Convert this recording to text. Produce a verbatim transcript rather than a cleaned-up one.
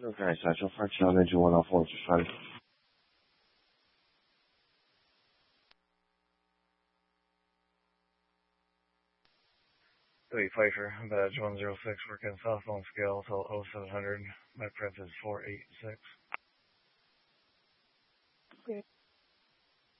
Okay, Satchel for Challenge one oh four, just trying to... Lee Pfeiffer, badge one zero six, working southbound scale till oh seven hundred. My prep is four eight six. Okay.